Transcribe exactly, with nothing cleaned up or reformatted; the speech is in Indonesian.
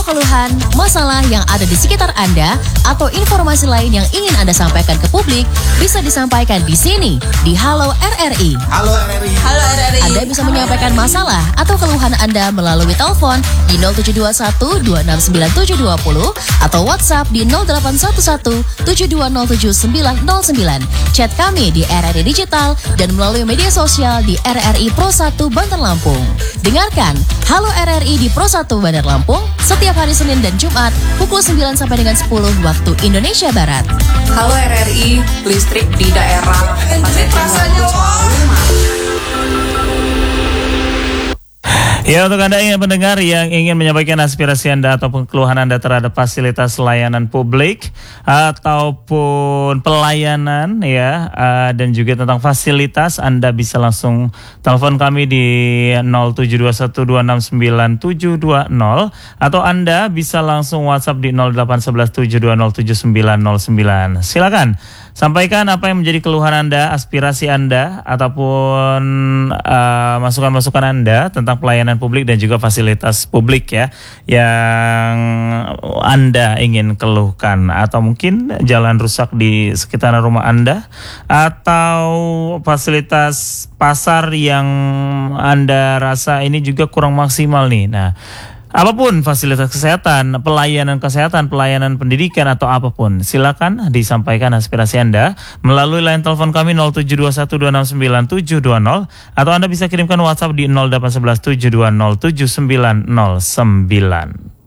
keluhan, masalah yang ada di sekitar Anda, atau informasi lain yang ingin Anda sampaikan ke publik, bisa disampaikan di sini, di Halo R R I. Halo R R I. Halo R R I. Anda bisa menyampaikan masalah atau keluhan Anda melalui telepon di nol tujuh dua satu dua enam sembilan tujuh dua nol atau WhatsApp di nol delapan satu satu tujuh dua nol tujuh sembilan nol sembilan. Chat kami di R R I Digital dan melalui media sosial di R R I Pro satu Banten Lampung. Dengarkan Halo R R I di Pro satu Bandar Lampung setiap hari Senin dan Jumat pukul sembilan sampai dengan sepuluh waktu Indonesia Barat. Halo R R I, listrik di daerah tempat saya tinggal selalu mati. Ya, untuk Anda yang pendengar yang ingin menyampaikan aspirasi Anda ataupun keluhan Anda terhadap fasilitas layanan publik ataupun pelayanan ya uh, dan juga tentang fasilitas, Anda bisa langsung telepon kami di nol tujuh dua satu dua enam sembilan tujuh dua nol atau Anda bisa langsung WhatsApp di nol delapan satu satu tujuh dua nol tujuh sembilan nol sembilan. Silakan sampaikan apa yang menjadi keluhan Anda, aspirasi Anda ataupun uh, masukan-masukan Anda tentang pelayanan publik dan juga fasilitas publik ya yang Anda ingin keluhkan, atau mungkin jalan rusak di sekitaran rumah Anda atau fasilitas pasar yang Anda rasa ini juga kurang maksimal nih. Nah, apapun fasilitas kesehatan, pelayanan kesehatan, pelayanan pendidikan atau apapun, silakan disampaikan aspirasi Anda melalui line telepon kami nol tujuh dua satu dua enam sembilan tujuh dua nol atau Anda bisa kirimkan WhatsApp di nol delapan satu satu tujuh dua nol tujuh sembilan nol sembilan.